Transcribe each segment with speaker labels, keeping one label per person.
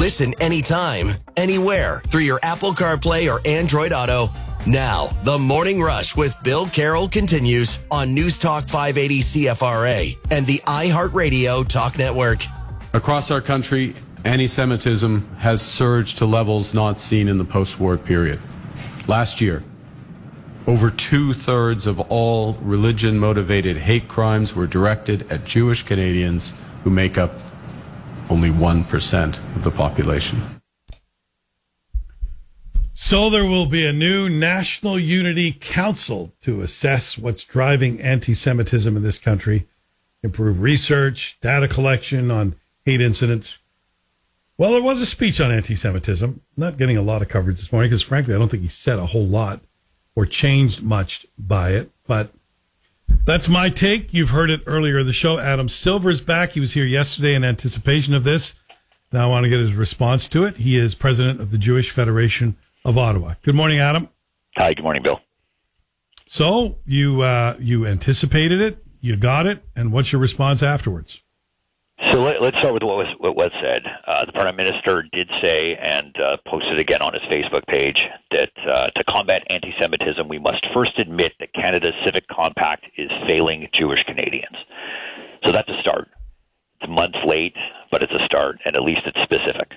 Speaker 1: Listen anytime, anywhere through your Apple CarPlay or Android Auto. Now, the Morning Rush with Bill Carroll continues on News Talk 580 CFRA and the iHeartRadio Talk Network.
Speaker 2: Across our country, anti-Semitism has surged to levels not seen in the post-war period. Last year, over 2/3 of all religion-motivated hate crimes were directed at Jewish Canadians, who make up only 1% of the population.
Speaker 3: So there will be a new National Unity Council to assess what's driving anti-Semitism in this country, improve research, data collection on hate incidents. Well, there was a speech on anti-Semitism, not getting a lot of coverage this morning because, frankly, I don't think he said a whole lot or changed much by it. But that's my take. You've heard it earlier in the show. Adam Silver's back. He was here yesterday in anticipation of this. Now I want to get his response to it. He is president of the Jewish Federation of Ottawa. Good morning, Adam.
Speaker 4: Hi, good morning, Bill.
Speaker 3: So you anticipated it, you got it, and what's your response afterwards?
Speaker 4: So let's start with what was said. The Prime Minister did say, and posted again on his Facebook page, that to combat anti-Semitism, we must first admit that Canada's Civic Compact is failing Jewish Canadians. So that's a start. It's a month late, but it's a start, and at least it's specific.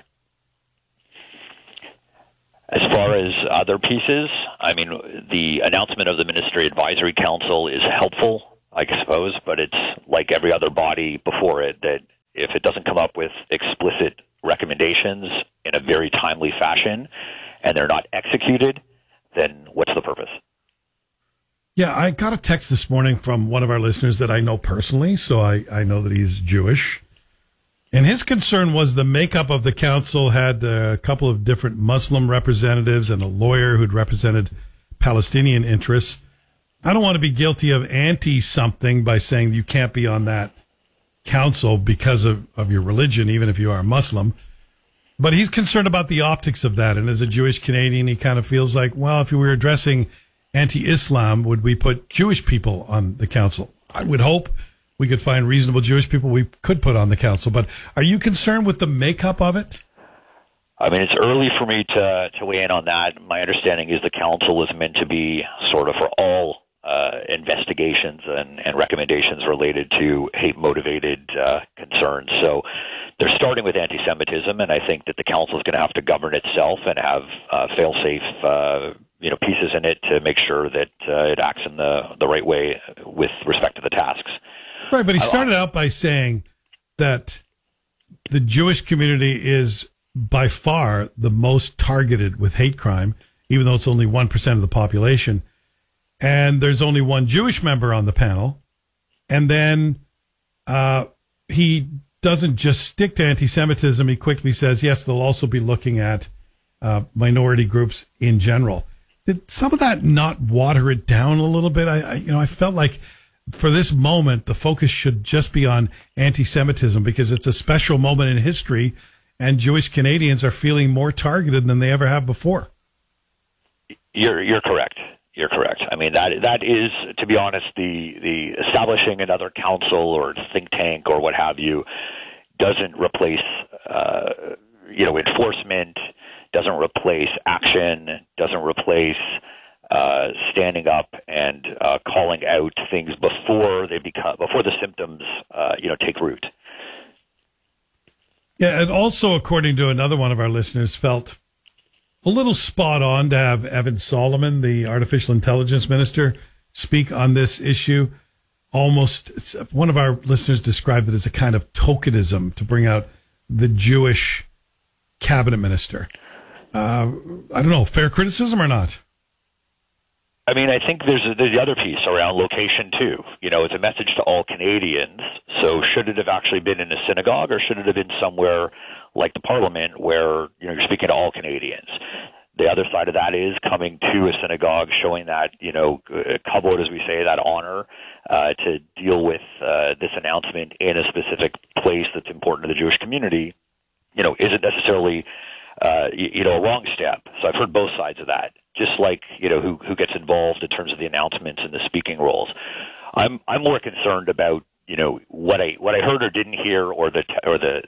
Speaker 4: As far as other pieces, I mean, the announcement of the Ministry Advisory Council is helpful, I suppose, but it's like every other body before it, that if it doesn't come up with explicit recommendations in a very timely fashion and they're not executed, then what's the purpose?
Speaker 3: Yeah, I got a text this morning from one of our listeners that I know personally, so I know that he's Jewish. And his concern was the makeup of the council had a couple of different Muslim representatives and a lawyer who'd represented Palestinian interests. I don't want to be guilty of anti-something by saying you can't be on that council because of your religion, even if you are a Muslim. But he's concerned about the optics of that. And as a Jewish Canadian, he kind of feels like, well, if we were addressing anti-Islam, would we put Jewish people on the council? I would hope we could find reasonable Jewish people we could put on the council. But are you concerned with the makeup of it?
Speaker 4: I mean, it's early for me to weigh in on that. My understanding is the council is meant to be sort of for all investigations and recommendations related to hate-motivated concerns. So they're starting with anti-Semitism, and I think that the council is going to have to govern itself and have fail-safe pieces in it to make sure that it acts in the right way with respect to the tasks.
Speaker 3: Right, but he started out by saying that the Jewish community is by far the most targeted with hate crime, even though it's only 1% of the population. And there's only one Jewish member on the panel. And then he doesn't just stick to anti-Semitism. He quickly says, yes, they'll also be looking at minority groups in general. Did some of that not water it down a little bit? I felt like for this moment, the focus should just be on anti-Semitism because it's a special moment in history and Jewish Canadians are feeling more targeted than they ever have before.
Speaker 4: You're correct. You're correct. I mean, that is, to be honest, the establishing another council or think tank or what have you doesn't replace, enforcement, doesn't replace action, doesn't replace standing up and calling out things before the symptoms, take root.
Speaker 3: Yeah, and also, according to another one of our listeners, felt a little spot on to have Evan Solomon, the artificial intelligence minister, speak on this issue. Almost, one of our listeners described it as a kind of tokenism to bring out the Jewish cabinet minister. I don't know, fair criticism or not?
Speaker 4: I mean, I think there's the other piece around location, too. It's a message to all Canadians. So should it have actually been in a synagogue or should it have been somewhere like the Parliament where, you're speaking to all Canadians? The other side of that is coming to a synagogue, showing that, kavod, as we say, that honor to deal with this announcement in a specific place that's important to the Jewish community, isn't necessarily, a wrong step. So I've heard both sides of that. Just like, who gets involved in terms of the announcements and the speaking roles. I'm more concerned about, what I heard or didn't hear or the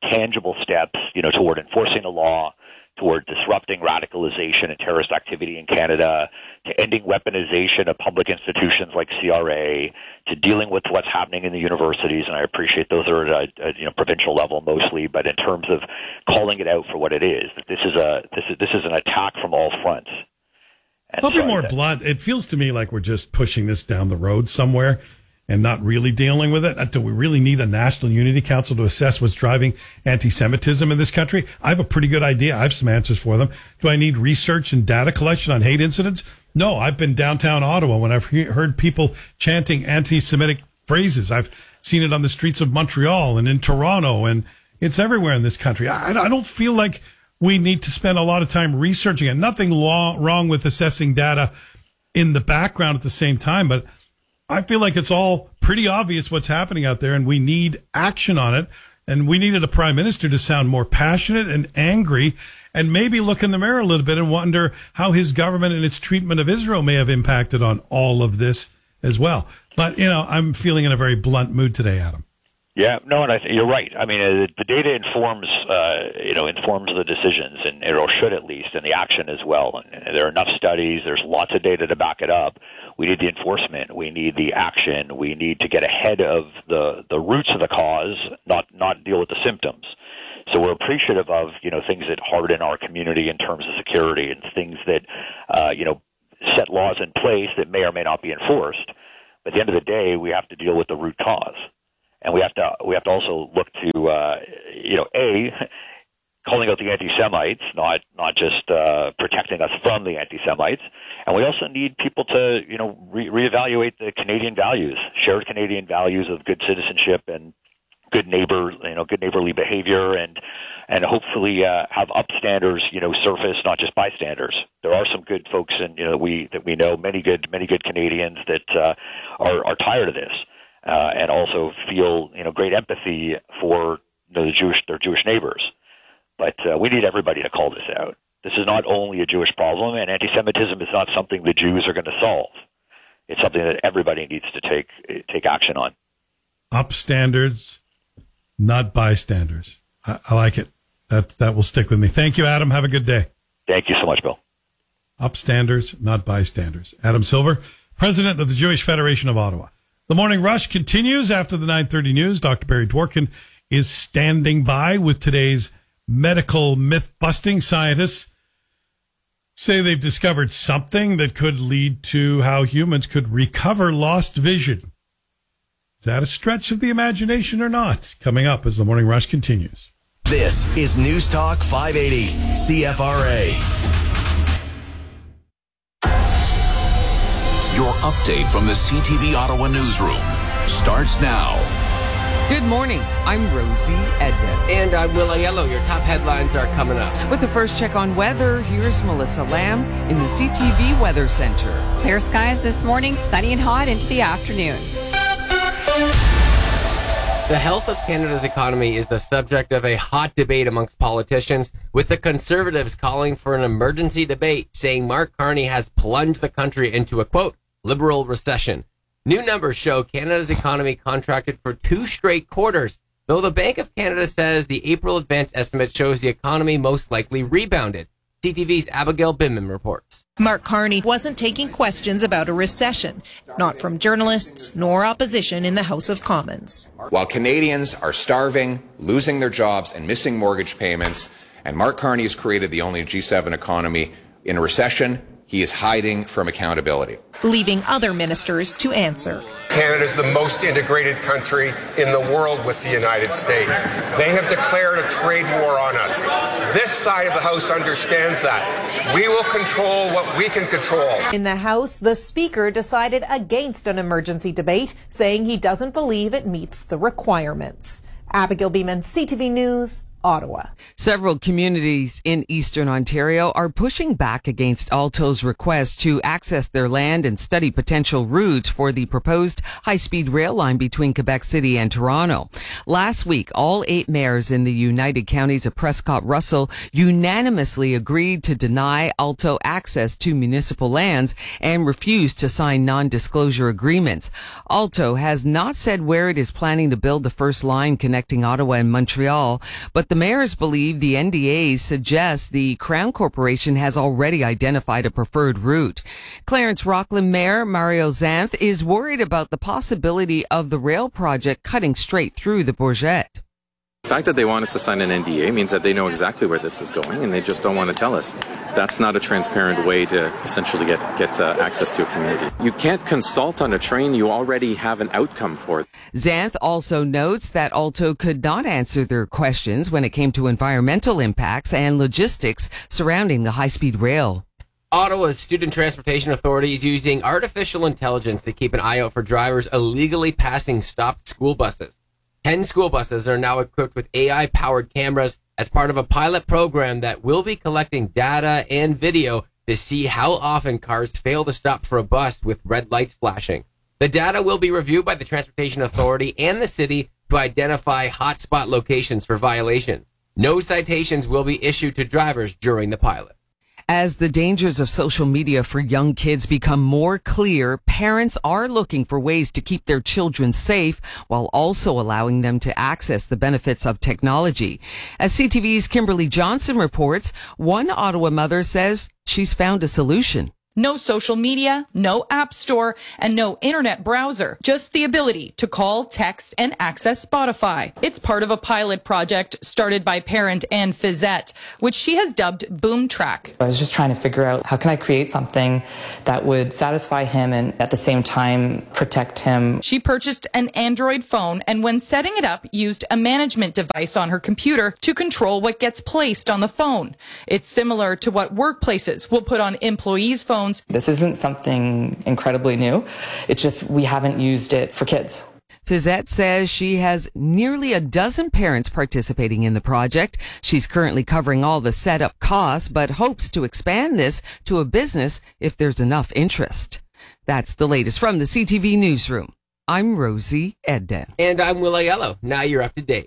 Speaker 4: tangible steps, toward enforcing the law, toward disrupting radicalization and terrorist activity in Canada, to ending weaponization of public institutions like CRA, to dealing with what's happening in the universities. And I appreciate those are at a provincial level mostly, but in terms of calling it out for what it is, that this is an attack from all fronts.
Speaker 3: I'll be more blunt. It feels to me like we're just pushing this down the road somewhere and not really dealing with it. Do we really need a National Unity Council to assess what's driving anti-Semitism in this country? I have a pretty good idea. I have some answers for them. Do I need research and data collection on hate incidents? No, I've been downtown Ottawa when I've heard people chanting anti-Semitic phrases. I've seen it on the streets of Montreal and in Toronto, and it's everywhere in this country. I don't feel like we need to spend a lot of time researching it. Nothing wrong with assessing data in the background at the same time, but I feel like it's all pretty obvious what's happening out there, and we need action on it. And we needed a prime minister to sound more passionate and angry and maybe look in the mirror a little bit and wonder how his government and its treatment of Israel may have impacted on all of this as well. But, I'm feeling in a very blunt mood today, Adam.
Speaker 4: Yeah, no, and I think you're right. I mean, the data informs the decisions, and it should at least, and the action as well. And there are enough studies. There's lots of data to back it up. We need the enforcement. We need the action. We need to get ahead of the roots of the cause, not deal with the symptoms. So we're appreciative of things that harden our community in terms of security and things that set laws in place that may or may not be enforced. But at the end of the day, we have to deal with the root cause. And we have to also look to calling out the anti-Semites, not just protecting us from the anti-Semites. And we also need people to reevaluate the Canadian values, shared Canadian values of good citizenship and good neighborly behavior, and hopefully have upstanders surface, not just bystanders. There are some good folks, and that we know, many good Canadians that are tired of this. And also feel, great empathy for their Jewish neighbors. But we need everybody to call this out. This is not only a Jewish problem, and anti-Semitism is not something the Jews are going to solve. It's something that everybody needs to take action on. Upstanders,
Speaker 3: not bystanders. I like it. That will stick with me. Thank you, Adam. Have a good day.
Speaker 4: Thank you so much, Bill.
Speaker 3: Upstanders, not bystanders. Adam Silver, president of the Jewish Federation of Ottawa. The Morning Rush continues after the 9:30 news. Dr. Barry Dworkin is standing by with today's medical myth-busting. Scientists say they've discovered something that could lead to how humans could recover lost vision. Is that a stretch of the imagination or not? Coming up as the Morning Rush continues.
Speaker 1: This is News Talk 580 CFRA.
Speaker 5: Your update from the CTV Ottawa newsroom starts now.
Speaker 6: Good morning. I'm Rosie Edna.
Speaker 7: And I'm Will Aiello. Your top headlines are coming up.
Speaker 6: With the first check on weather, here's Melissa Lamb in the CTV Weather Center.
Speaker 8: Clear skies this morning, sunny and hot into the afternoon.
Speaker 7: The health of Canada's economy is the subject of a hot debate amongst politicians, with the Conservatives calling for an emergency debate, saying Mark Carney has plunged the country into a, quote, liberal recession. New numbers show Canada's economy contracted for 2 straight quarters, though the Bank of Canada says the April advance estimate shows the economy most likely rebounded. CTV's Abigail Binman reports.
Speaker 9: Mark Carney wasn't taking questions about a recession, not from journalists nor opposition in the House of Commons.
Speaker 10: While Canadians are starving, losing their jobs and missing mortgage payments, and Mark Carney has created the only G7 economy in a recession, he is hiding from accountability,
Speaker 9: leaving other ministers to answer.
Speaker 11: Canada is the most integrated country in the world with the United States. They have declared a trade war on us. This side of the House understands that. We will control what we can control.
Speaker 9: In the House, the Speaker decided against an emergency debate, saying he doesn't believe it meets the requirements. Abigail Beeman, CTV News, Ottawa.
Speaker 6: Several communities in eastern Ontario are pushing back against Alto's request to access their land and study potential routes for the proposed high-speed rail line between Quebec City and Toronto. Last week, all 8 mayors in the United Counties of Prescott-Russell unanimously agreed to deny Alto access to municipal lands and refused to sign non-disclosure agreements. Alto has not said where it is planning to build the first line connecting Ottawa and Montreal, but the mayors believe the NDAs suggest the Crown Corporation has already identified a preferred route. Clarence Rockland Mayor Mario Zanth is worried about the possibility of the rail project cutting straight through the Bourget.
Speaker 12: The fact that they want us to sign an NDA means that they know exactly where this is going, and they just don't want to tell us. That's not a transparent way to essentially get access to a community. You can't consult on a train you already have an outcome for.
Speaker 6: Zanth also notes that Alto could not answer their questions when it came to environmental impacts and logistics surrounding the high-speed rail.
Speaker 7: Ottawa's Student Transportation Authority is using artificial intelligence to keep an eye out for drivers illegally passing stopped school buses. 10 school buses are now equipped with AI-powered cameras as part of a pilot program that will be collecting data and video to see how often cars fail to stop for a bus with red lights flashing. The data will be reviewed by the Transportation Authority and the city to identify hotspot locations for violations. No citations will be issued to drivers during the pilot.
Speaker 6: As the dangers of social media for young kids become more clear, parents are looking for ways to keep their children safe while also allowing them to access the benefits of technology. As CTV's Kimberly Johnson reports, one Ottawa mother says she's found a solution.
Speaker 9: No social media, no app store, and no internet browser. Just the ability to call, text, and access Spotify. It's part of a pilot project started by parent Anne Fizette, which she has dubbed Boom Track.
Speaker 13: I was just trying to figure out how can I create something that would satisfy him and at the same time protect him.
Speaker 9: She purchased an Android phone and when setting it up, used a management device on her computer to control what gets placed on the phone. It's similar to what workplaces will put on employees' phones.
Speaker 13: This isn't something incredibly new. It's just we haven't used it for kids.
Speaker 6: Fizette says she has nearly a dozen parents participating in the project. She's currently covering all the setup costs, but hopes to expand this to a business if there's enough interest. That's the latest from the CTV Newsroom. I'm Rosie Edden.
Speaker 7: And I'm Will Aiello. Now you're up to date.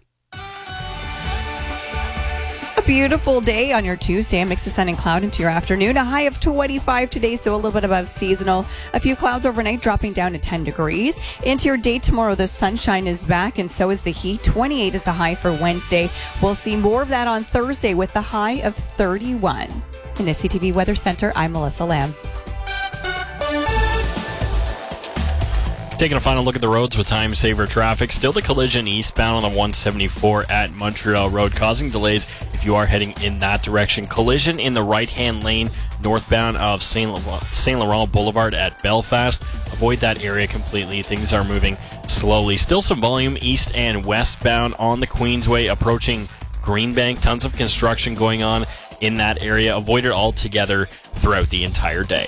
Speaker 8: Beautiful day on your Tuesday. A mix of sun and cloud into your afternoon. A high of 25 today, so a little bit above seasonal. A few clouds overnight, dropping down to 10 degrees. Into your day tomorrow, the sunshine is back, and so is the heat. 28 is the high for Wednesday. We'll see more of that on Thursday with the high of 31. In the CTV Weather Center, I'm Melissa Lamb.
Speaker 14: Taking a final look at the roads with time saver traffic. Still the collision eastbound on the 174 at Montreal Road, causing delays if you are heading in that direction. Collision in the right-hand lane northbound of Saint Laurent Boulevard at Belfast. Avoid that area completely. Things are moving slowly. Still some volume east and westbound on the Queensway approaching Greenbank. Tons of construction going on in that area. Avoid it altogether throughout the entire day.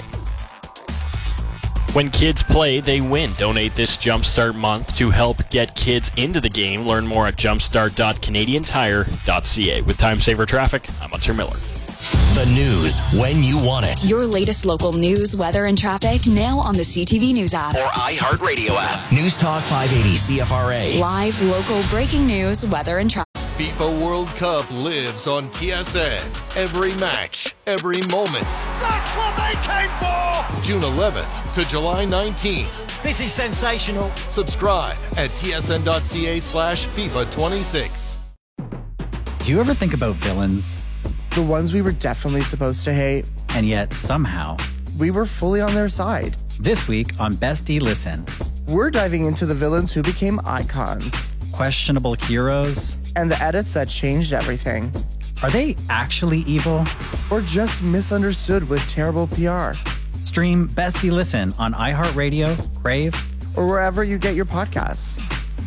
Speaker 14: When kids play, they win. Donate this Jumpstart month to help get kids into the game. Learn more at jumpstart.canadiantire.ca. With time saver traffic, I'm Hunter Miller.
Speaker 1: The news when you want it.
Speaker 15: Your latest local news, weather, and traffic now on the CTV News app
Speaker 1: or iHeartRadio app. News Talk 580 CFRA.
Speaker 15: Live local breaking news, weather, and traffic.
Speaker 16: FIFA World Cup lives on TSN. Every match, every moment.
Speaker 17: That's what they came for!
Speaker 16: June 11th to July 19th.
Speaker 17: This is sensational.
Speaker 16: Subscribe at tsn.ca/FIFA26.
Speaker 18: Do you ever think about villains?
Speaker 19: The ones we were definitely supposed to hate.
Speaker 18: And yet, somehow,
Speaker 19: we were fully on their side.
Speaker 18: This week on Bestie Listen,
Speaker 19: we're diving into the villains who became icons.
Speaker 18: Questionable heroes.
Speaker 19: And the edits that changed everything.
Speaker 18: Are they actually evil?
Speaker 19: Or just misunderstood with terrible PR?
Speaker 18: Stream Bestie Listen on iHeartRadio, Crave,
Speaker 19: or wherever you get your podcasts.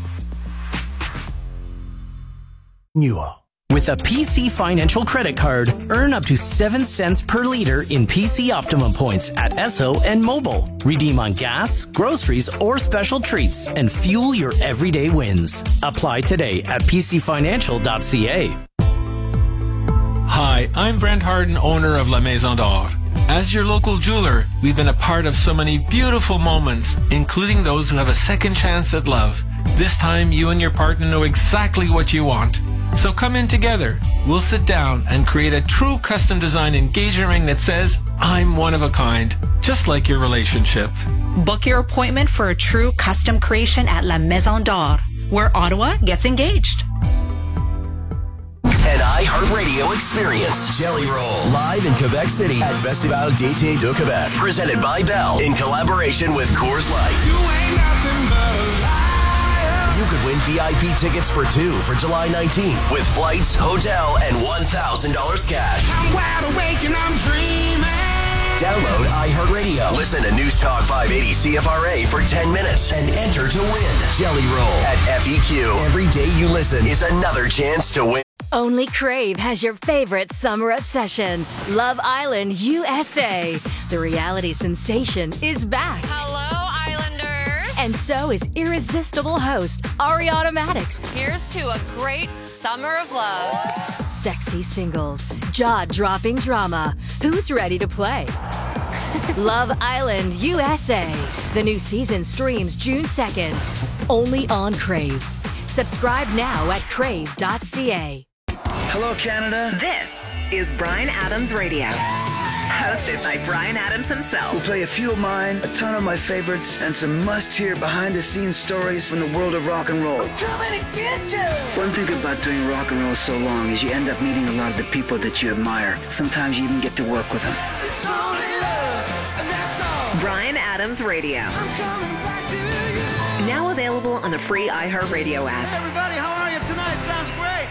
Speaker 1: Newell. With a PC Financial Credit Card, earn up to 7 cents per liter in PC Optimum points at Esso and Mobile. Redeem on gas, groceries, or special treats and fuel your everyday wins. Apply today at pcfinancial.ca.
Speaker 20: Hi, I'm Brent Harden, owner of La Maison d'Or. As your local jeweler, we've been a part of so many beautiful moments, including those who have a second chance at love. This time, you and your partner know exactly what you want. So come in together. We'll sit down and create a true custom design engagement ring that says, I'm one of a kind, just like your relationship.
Speaker 21: Book your appointment for a true custom creation at La Maison d'Or, where Ottawa gets engaged.
Speaker 1: An iHeartRadio experience. Jelly Roll. Live in Quebec City at Festival d'été de Québec. Presented by Bell in collaboration with Coors Light. You could win VIP tickets for two for July 19th with flights, hotel, and $1,000 cash. I'm wide awake and I'm dreaming. Download iHeartRadio. Listen to News Talk 580 CFRA for 10 minutes and enter to win. Jelly Roll at FEQ. Every day you listen is another chance to win.
Speaker 22: Only Crave has your favorite summer obsession, Love Island USA. The reality sensation is back.
Speaker 23: Hello, Islanders.
Speaker 22: And so is irresistible host Ariana Madix.
Speaker 23: Here's to a great summer of love.
Speaker 22: Sexy singles, jaw-dropping drama. Who's ready to play? Love Island USA. The new season streams June 2nd. Only on Crave. Subscribe now at crave.ca.
Speaker 24: Hello, Canada.
Speaker 25: This is Bryan Adams Radio, hosted by Bryan Adams himself.
Speaker 24: We'll play a few of mine, a ton of my favorites, and some must-hear behind-the-scenes stories from the world of rock and roll.
Speaker 25: We're coming to get you!
Speaker 24: One thing about doing rock and roll so long is you end up meeting a lot of the people that you admire. Sometimes you even get to work with them.
Speaker 25: It's only love, and that's all. Bryan Adams Radio. I'm coming back to you. Now available on the free iHeartRadio app.
Speaker 17: Hey everybody, how are you tonight? Sounds great.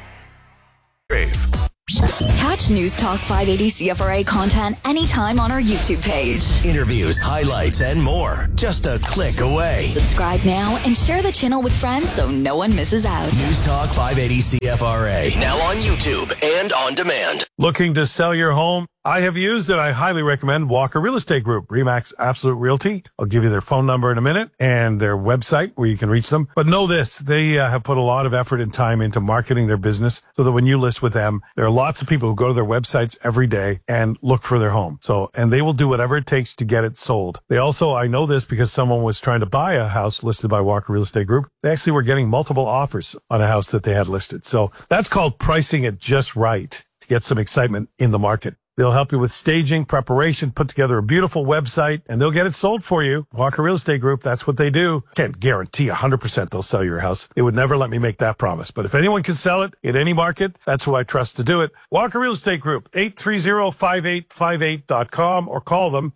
Speaker 15: Catch News Talk 580 CFRA content anytime on our YouTube page.
Speaker 1: Interviews, highlights, and more. Just a click away.
Speaker 15: Subscribe now and share the channel with friends so no one misses out.
Speaker 1: News Talk 580 CFRA. Now on YouTube and on demand.
Speaker 3: Looking to sell your home? I have used and I highly recommend Walker Real Estate Group, RE/MAX Absolute Realty. I'll give you their phone number in a minute and their website where you can reach them. But know this, they have put a lot of effort and time into marketing their business so that when you list with them, there are lots of people who go to their websites every day and look for their home. And they will do whatever it takes to get it sold. They also, I know this because someone was trying to buy a house listed by Walker Real Estate Group. They actually were getting multiple offers on a house that they had listed. So that's called pricing it just right to get some excitement in the market. They'll help you with staging, preparation, put together a beautiful website, and they'll get it sold for you. Walker Real Estate Group, that's what they do. Can't guarantee 100% they'll sell your house. They would never let me make that promise. But if anyone can sell it in any market, that's who I trust to do it. Walker Real Estate Group, 830-5858.com or call them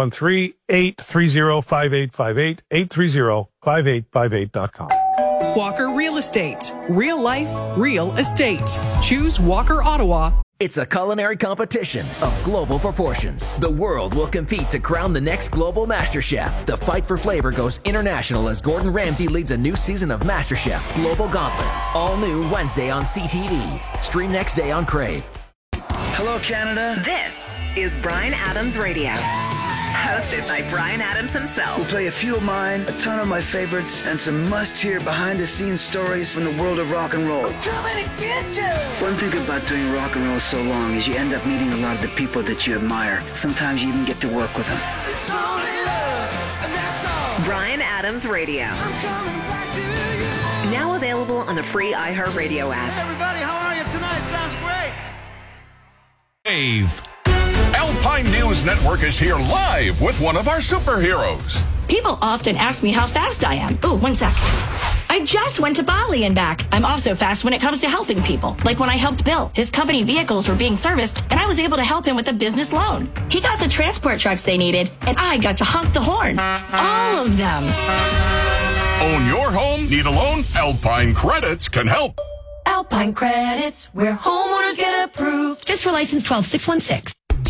Speaker 3: 613-830-5858, 830-5858.com.
Speaker 26: Walker Real Estate. Real life, real estate. Choose Walker Ottawa.
Speaker 27: It's a culinary competition of global proportions. The world will compete to crown the next global MasterChef. The fight for flavor goes international as Gordon Ramsay leads a new season of MasterChef Global Gauntlet. All new Wednesday on CTV. Stream next day on Crave.
Speaker 24: Hello, Canada.
Speaker 25: This is Bryan Adams Radio, hosted by Bryan Adams himself.
Speaker 24: We'll play a few of mine, a ton of my favorites, and some must-hear behind-the-scenes stories from the world of rock and roll.
Speaker 25: We're coming to get you!
Speaker 24: One thing about doing rock and roll so long is you end up meeting a lot of the people that you admire. Sometimes you even get to work with them.
Speaker 25: It's only love, and that's all. Bryan Adams Radio. I'm coming back to you. Now available on the free iHeartRadio app.
Speaker 17: Hey everybody, how are you tonight? Sounds great.
Speaker 28: Wave. Alpine News Network is here live with one of our superheroes.
Speaker 29: People often ask me how fast I am. Oh, one sec. I just went to Bali and back. I'm also fast when it comes to helping people. Like when I helped Bill. His company vehicles were being serviced, and I was able to help him with a business loan. He got the transport trucks they needed, and I got to honk the horn. All of them.
Speaker 28: Own your home? Need a loan? Alpine Credits can help.
Speaker 29: Alpine Credits, where homeowners get approved. Just for license 12616.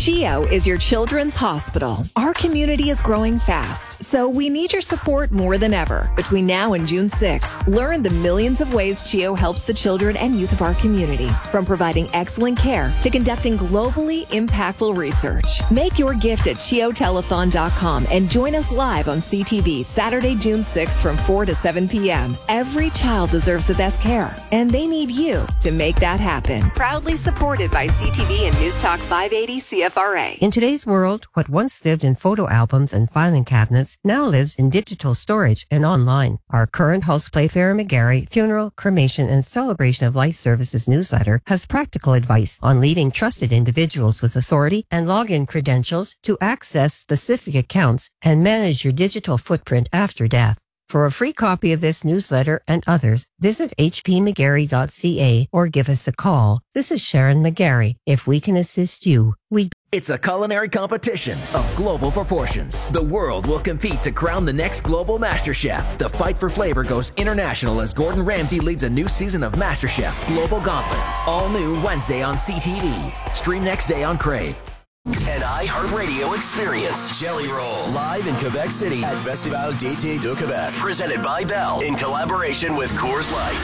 Speaker 2: CHEO is your children's hospital. Our community is growing fast, so we need your support more than ever. Between now and June 6th, learn the millions of ways CHEO helps the children and youth of our community, from providing excellent care to conducting globally impactful research. Make your gift at CHEOtelethon.com and join us live on CTV Saturday, June 6th from 4 to 7 p.m. Every child deserves the best care, and they need you to make that happen. Proudly supported by CTV and News Talk 580 CFRA.
Speaker 4: In today's world, what once lived in photo albums and filing cabinets now lives in digital storage and online. Our current House Playfair McGarry Funeral, Cremation, and Celebration of Life Services newsletter has practical advice on leaving trusted individuals with authority and login credentials to access specific accounts and manage your digital footprint after death. For a free copy of this newsletter and others, visit hpmcgarry.ca or give us a call. This is Sharon McGarry. If we can assist you, we...
Speaker 27: It's a culinary competition of global proportions. The world will compete to crown the next global MasterChef. The fight for flavor goes international as Gordon Ramsay leads a new season of MasterChef Global Gauntlet. All new Wednesday on CTV. Stream next day on Crave.
Speaker 1: An iHeartRadio experience. Jelly Roll, live in Quebec City at Festival d'été de Québec. Presented by Bell in collaboration with Coors Light.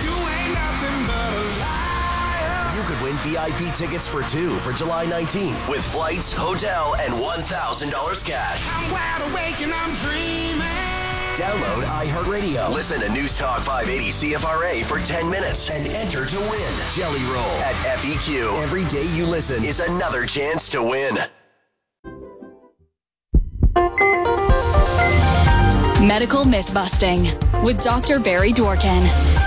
Speaker 1: You could win VIP tickets for two for July 19th with flights, hotel, and $1,000 cash. I'm wide awake and I'm dreaming. Download iHeartRadio. Listen to News Talk 580 CFRA for 10 minutes and enter to win. Jelly Roll at FEQ. Every day you listen is another chance to win.
Speaker 5: Medical Myth-Busting with Dr. Barry Dworkin.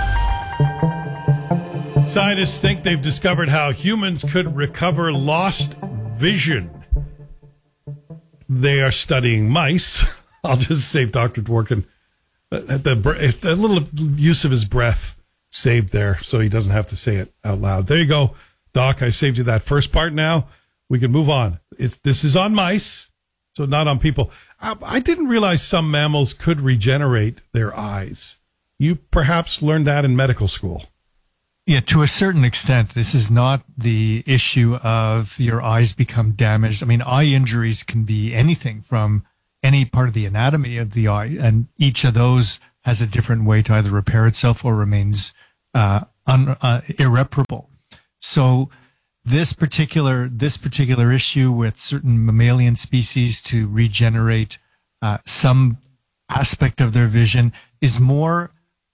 Speaker 3: Scientists think they've discovered how humans could recover lost vision. They are studying mice. I'll just save Dr. Dworkin a little use of his breath saved there so he doesn't have to say it out loud. There you go, Doc. I saved you that first part. Now we can move on. This is on mice, so not on people. I didn't realize some mammals could regenerate their eyes. You perhaps learned that in medical school.
Speaker 6: Yeah, to a certain extent. This is not the issue of your eyes become damaged. I mean, eye injuries can be anything from any part of the anatomy of the eye, and each of those has a different way to either repair itself or remains irreparable. So this particular issue with certain mammalian species to regenerate some aspect of their vision is more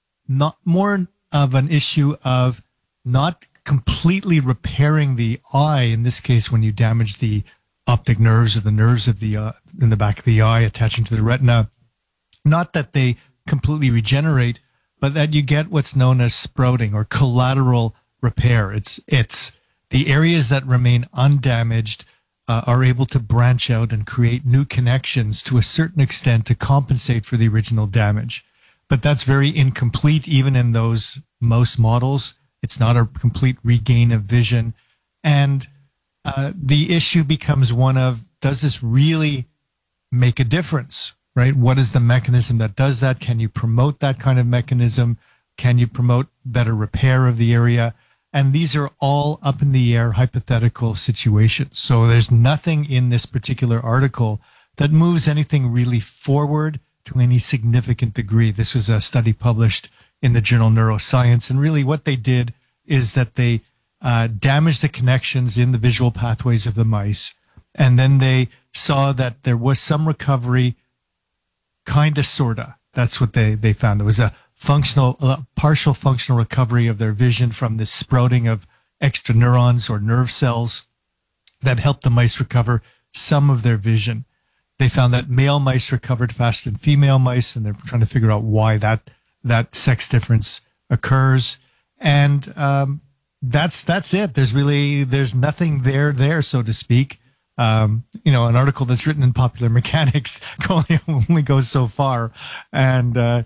Speaker 6: of an issue of not completely repairing the eye. In this case, when you damage the optic nerves or the nerves of the in the back of the eye attaching to the retina, not that they completely regenerate, but that you get what's known as sprouting or collateral repair. It's the areas that remain undamaged are able to branch out and create new connections to a certain extent to compensate for the original damage. But that's very incomplete even in those mouse models. It's not a complete regain of vision. And the issue becomes one of, does this really make a difference, right? What is the mechanism that does that? Can you promote that kind of mechanism? Can you promote better repair of the area? And these are all up in the air hypothetical situations. So there's nothing in this particular article that moves anything really forward to any significant degree. This was a study published in the journal Neuroscience. And really what they did is that they damaged the connections in the visual pathways of the mice. And then they saw that there was some recovery, kind of, sort of. That's what they found. There was a partial functional recovery of their vision from this sprouting of extra neurons or nerve cells that helped the mice recover some of their vision. They found that male mice recovered faster than female mice, and they're trying to figure out why that sex difference occurs. And that's it. There's nothing there, so to speak. An article that's written in Popular Mechanics only goes so far, and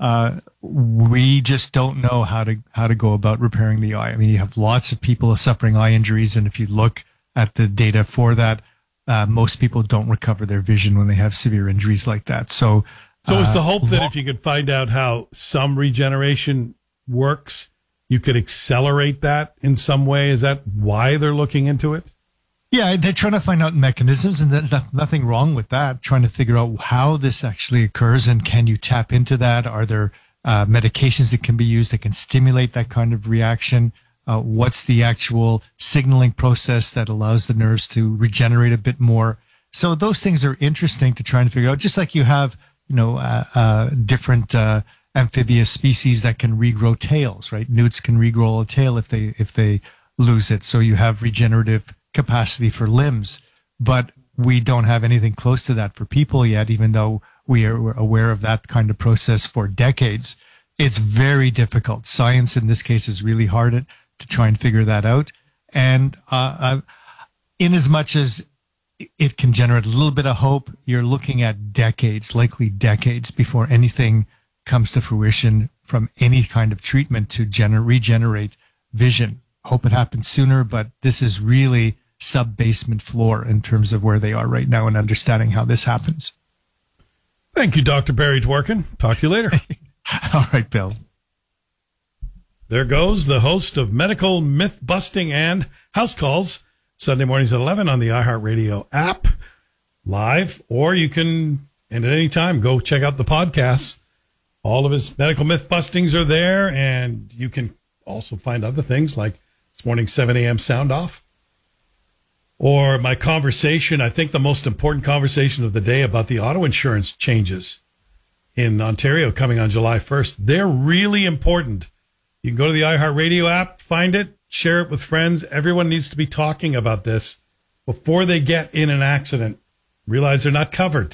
Speaker 6: we just don't know how to go about repairing the eye. I mean, you have lots of people suffering eye injuries, and if you look at the data for that, most people don't recover their vision when they have severe injuries like that. So
Speaker 3: is the hope that if you could find out how some regeneration works, you could accelerate that in some way? Is that why they're looking into it?
Speaker 6: Yeah, they're trying to find out mechanisms, and there's nothing wrong with that, trying to figure out how this actually occurs and can you tap into that? Are there medications that can be used that can stimulate that kind of reaction? What's the actual signaling process that allows the nerves to regenerate a bit more? So those things are interesting to try and figure out, just like you have, different amphibious species that can regrow tails, right? Newts can regrow a tail if they lose it. So you have regenerative capacity for limbs, but we don't have anything close to that for people yet, even though we are aware of that kind of process for decades. It's very difficult. Science in this case is really hard to try and figure that out. And in as much as it can generate a little bit of hope, you're looking at decades, likely decades, before anything comes to fruition from any kind of treatment to regenerate vision. Hope it happens sooner, but this is really sub-basement floor in terms of where they are right now and understanding how this happens.
Speaker 3: Thank you, Dr. Barry Dworkin. Talk to you later.
Speaker 6: All right, Bill.
Speaker 3: There goes the host of Medical Myth Busting and House Calls, Sunday mornings at 11 on the iHeartRadio app, live, or you can, and at any time, go check out the podcasts. All of his medical myth bustings are there, and you can also find other things like this morning's 7 a.m. Sound Off, or my conversation, I think the most important conversation of the day about the auto insurance changes in Ontario coming on July 1st. They're really important. You can go to the iHeartRadio app, find it, share it with friends. Everyone needs to be talking about this before they get in an accident. Realize they're not covered.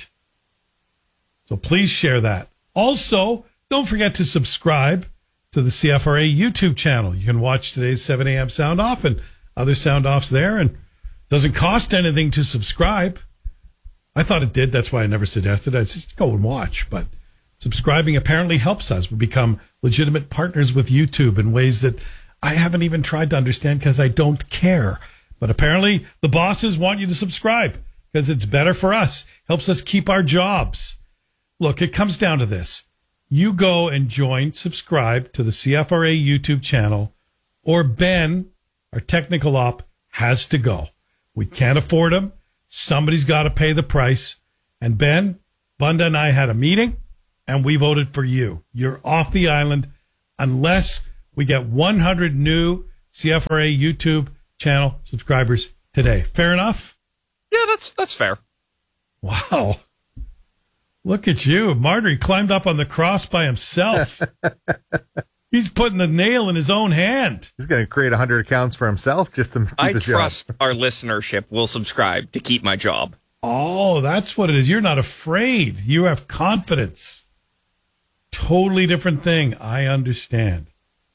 Speaker 3: So please share that. Also, don't forget to subscribe to the CFRA YouTube channel. You can watch today's 7 a.m. Sound Off and other Sound Offs there, and doesn't cost anything to subscribe. I thought it did. That's why I never suggested it. I just go and watch. But subscribing apparently helps us. We become legitimate partners with YouTube in ways that I haven't even tried to understand because I don't care. But apparently the bosses want you to subscribe because it's better for us. Helps us keep our jobs. Look, it comes down to this. You go and subscribe to the CFRA YouTube channel, or Ben, our technical op, has to go. We can't afford him. Somebody's got to pay the price. And Ben, Bunda and I had a meeting, and we voted for you. You're off the island unless we get 100 new CFRA YouTube channel subscribers today. Fair enough?
Speaker 7: Yeah, that's fair.
Speaker 3: Wow. Look at you. Marjorie climbed up on the cross by himself. He's putting the nail in his own hand.
Speaker 8: He's going to create 100 accounts for himself just to keep his job.
Speaker 7: I trust our listenership will subscribe to keep my job.
Speaker 3: Oh, that's what it is. You're not afraid. You have confidence. Totally different thing. I understand.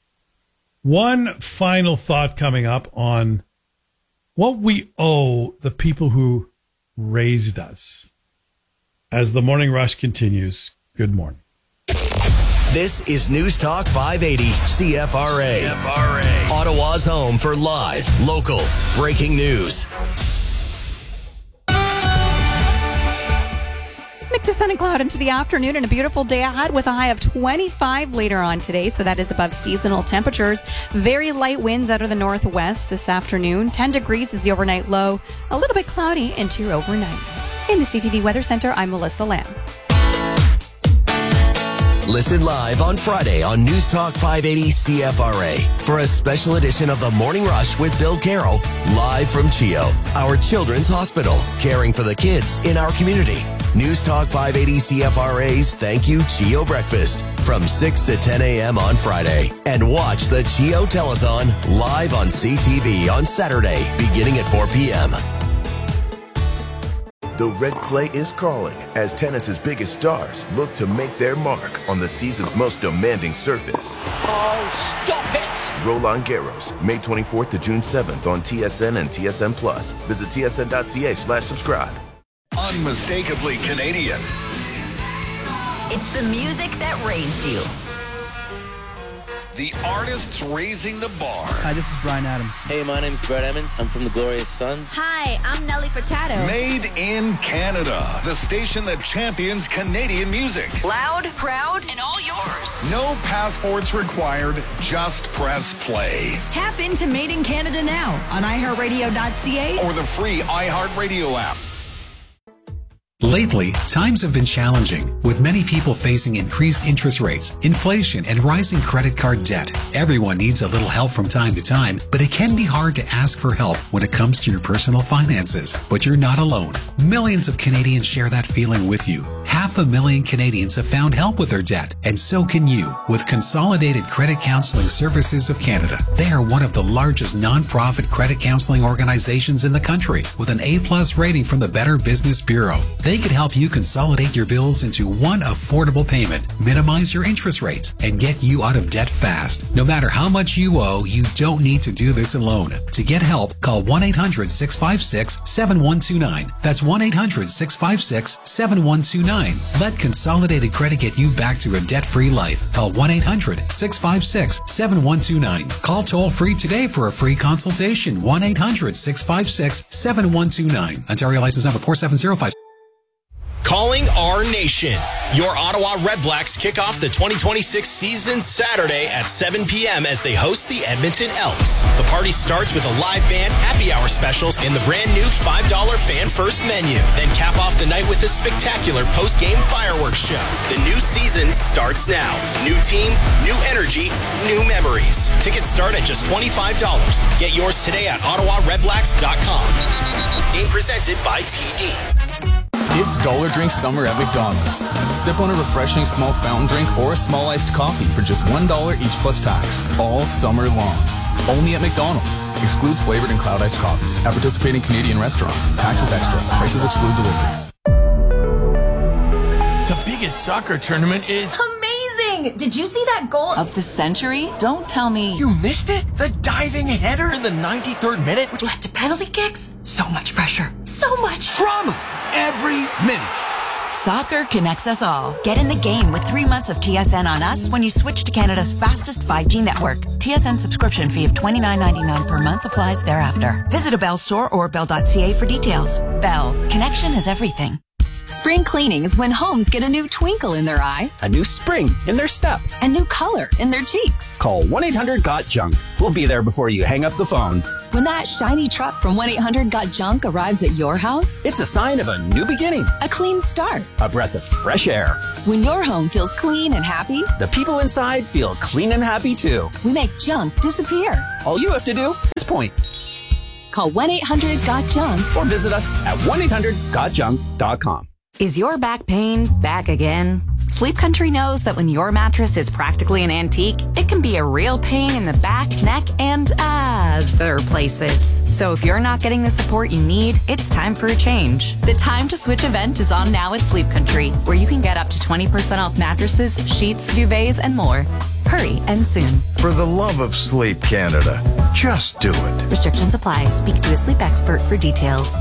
Speaker 3: One final thought coming up on what we owe the people who raised us. As the Morning Rush continues, good morning.
Speaker 1: This is News Talk 580 CFRA. Ottawa's home for live, local, breaking news.
Speaker 9: Mix of sun and cloud into the afternoon and a beautiful day ahead with a high of 25 later on today. So that is above seasonal temperatures. Very light winds out of the northwest this afternoon. 10 degrees is the overnight low. A little bit cloudy into your overnight. In the CTV Weather Center, I'm Melissa Lamb.
Speaker 1: Listen live on Friday on News Talk 580 CFRA for a special edition of The Morning Rush with Bill Carroll, live from CHEO, our children's hospital, caring for the kids in our community. News Talk 580 CFRA's Thank You CHEO Breakfast from 6 to 10 a.m. on Friday. And watch the CHEO Telethon live on CTV on Saturday, beginning at 4 p.m.
Speaker 10: The red clay is calling as tennis's biggest stars look to make their mark on the season's most demanding surface.
Speaker 17: Oh, stop it!
Speaker 10: Roland Garros, May 24th to June 7th on TSN and TSN Plus. Visit tsn.ca/subscribe.
Speaker 28: Unmistakably Canadian.
Speaker 15: It's the music that raised you.
Speaker 28: the artists raising the bar.
Speaker 11: Hi, this is Brian Adams.
Speaker 12: Hey, my name's Brett Emmons. I'm from the Glorious Sons.
Speaker 13: Hi, I'm Nelly Furtado.
Speaker 28: Made in Canada, the station that champions Canadian music.
Speaker 13: Loud, proud, and all yours.
Speaker 28: No passports required, just press play.
Speaker 13: Tap into Made in Canada now on iHeartRadio.ca
Speaker 28: or the free iHeartRadio app.
Speaker 14: Lately, times have been challenging, with many people facing increased interest rates, inflation, and rising credit card debt. Everyone needs a little help from time to time, but it can be hard to ask for help when it comes to your personal finances. But you're not alone. Millions of Canadians share that feeling with you. 500,000 Canadians have found help with their debt, and so can you with Consolidated Credit Counseling Services of Canada. They are one of the largest non-profit credit counseling organizations in the country, with an A+ rating from the Better Business Bureau. They could help you consolidate your bills into one affordable payment, minimize your interest rates, and get you out of debt fast. No matter how much you owe, you don't need to do this alone. To get help, call 1-800-656-7129. That's 1-800-656-7129. Let Consolidated Credit get you back to a debt-free life. Call 1-800-656-7129. Call toll-free today for a free consultation. 1-800-656-7129. Ontario license number 4705.
Speaker 16: Calling our nation. Your Ottawa Redblacks kick off the 2026 season Saturday at 7 p.m. as they host the Edmonton Elks. The party starts with a live band, happy hour specials, and the brand new $5 Fan First menu. Then cap off the night with a spectacular post-game fireworks show. The new season starts now. New team, new energy, new memories. Tickets start at just $25. Get yours today at OttawaRedblacks.com. Game presented by TD.
Speaker 18: It's Dollar Drink Summer at McDonald's. Sip on a refreshing small fountain drink or a small iced coffee for just $1 each plus tax, all summer long. Only at McDonald's. Excludes flavored and cloud iced coffees at participating Canadian restaurants. Taxes extra. Prices exclude delivery.
Speaker 19: The biggest soccer tournament is
Speaker 13: amazing! Did you see that goal of the century? Don't tell me
Speaker 19: you missed it? The diving header in the 93rd minute,
Speaker 13: which led to penalty kicks? So much pressure. So much
Speaker 19: drama every minute.
Speaker 13: Soccer connects us all. Get in the game with 3 months of TSN on us when you switch to Canada's fastest 5G network. TSN subscription fee of $29.99 per month applies thereafter. Visit a Bell store or bell.ca for details. Bell. Connection is everything.
Speaker 25: Spring cleaning is when homes get a new twinkle in their eye,
Speaker 17: a new spring in their step,
Speaker 25: a new color in their cheeks.
Speaker 17: Call 1-800-GOT-JUNK. We'll be there before you hang up the phone.
Speaker 25: When that shiny truck from 1-800-GOT-JUNK arrives at your house,
Speaker 17: it's a sign of a new beginning,
Speaker 25: a clean start,
Speaker 17: a breath of fresh air.
Speaker 25: When your home feels clean and happy,
Speaker 17: the people inside feel clean and happy too.
Speaker 25: We make junk disappear.
Speaker 17: All you have to do is point.
Speaker 25: Call 1-800-GOT-JUNK
Speaker 17: or visit us at 1-800-GOTJUNK.com.
Speaker 13: Is your back pain back again? Sleep Country knows that when your mattress is practically an antique, it can be a real pain in the back, neck, and other places. So if you're not getting the support you need, it's time for a change. The Time to Switch event is on now at Sleep Country, where you can get up to 20% off mattresses, sheets, duvets, and more. Hurry and soon.
Speaker 10: For the love of Sleep Canada, just do it.
Speaker 13: Restrictions apply. Speak to a sleep expert for details.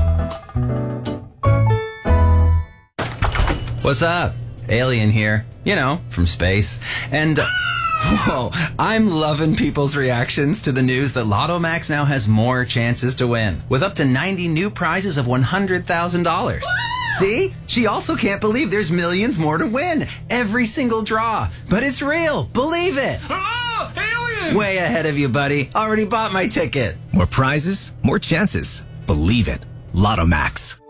Speaker 20: What's up? Alien here. You know, from space. And, whoa, I'm loving people's reactions to the news that Lotto Max now has more chances to win, with up to 90 new prizes of $100,000. See? She also can't believe there's millions more to win. Every single draw. But it's real. Believe it.
Speaker 19: Oh, alien!
Speaker 20: Way ahead of you, buddy. Already bought my ticket.
Speaker 21: More prizes, more chances. Believe it. Lotto Max.